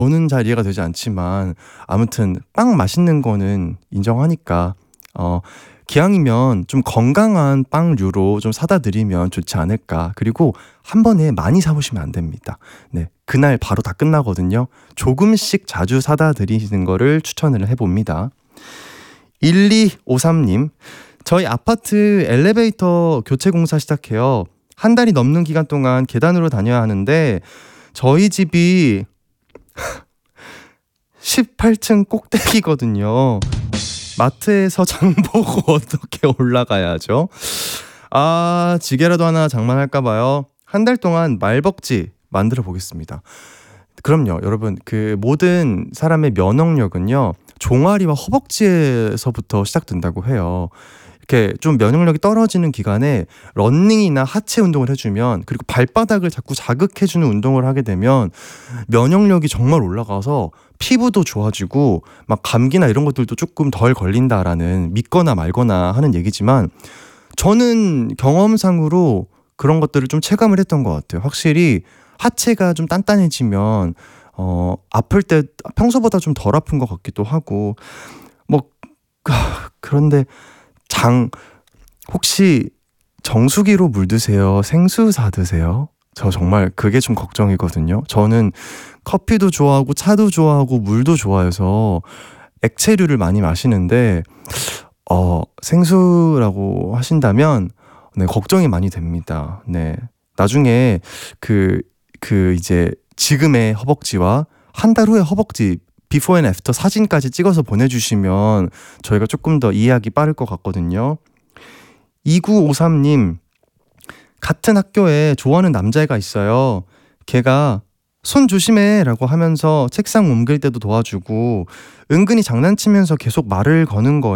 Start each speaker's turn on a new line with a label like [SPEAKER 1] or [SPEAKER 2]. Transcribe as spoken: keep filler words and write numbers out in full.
[SPEAKER 1] 저는 잘 이해가 되지 않지만 아무튼 빵 맛있는 거는 인정하니까 어 기왕이면 좀 건강한 빵류로 좀 사다 드리면 좋지 않을까. 그리고 한 번에 많이 사 오시면 안 됩니다. 네, 그날 바로 다 끝나거든요. 조금씩 자주 사다 드리시는 거를 추천을 해 봅니다. 일이오삼 님, 저희 아파트 엘리베이터 교체 공사 시작해요. 한 달이 넘는 기간 동안 계단으로 다녀야 하는데 저희 집이 십팔 층 꼭대기거든요. 마트에서 장 보고 어떻게 올라가야죠? 아, 지게라도 하나 장만할까 봐요. 한 달 동안 말벅지 만들어 보겠습니다. 그럼요, 여러분. 그 모든 사람의 면역력은요, 종아리와 허벅지에서부터 시작된다고 해요. 이렇게 좀 면역력이 떨어지는 기간에 러닝이나 하체 운동을 해주면, 그리고 발바닥을 자꾸 자극해주는 운동을 하게 되면 면역력이 정말 올라가서 피부도 좋아지고 막 감기나 이런 것들도 조금 덜 걸린다라는, 믿거나 말거나 하는 얘기지만 저는 경험상으로 그런 것들을 좀 체감을 했던 것 같아요. 확실히 하체가 좀 단단해지면 어, 아플 때 평소보다 좀 덜 아픈 것 같기도 하고. 뭐 그런데 장 혹시 정수기로 물 드세요? 생수사 드세요? 저 정말 그게 좀 걱정이거든요. 저는 커피도 좋아하고 차도 좋아하고 물도 좋아해서 액체류를 많이 마시는데 어, 생수라고 하신다면 네, 걱정이 많이 됩니다. 네, 나중에 그, 그 이제 지금의 허벅지와 한 달 후의 허벅지 비포 앤 애프터 사진까지 찍어서 보내주시면 저희가 조금 더 이해하기 빠를 것 같거든요. 이구오삼 님, 같은 학교에 좋아하는 남자애가 있어요. 걔가 손 조심해 라고 하면서 책상 옮길 때도 도와주고 은근히 장난치면서 계속 말을 거는 거예요.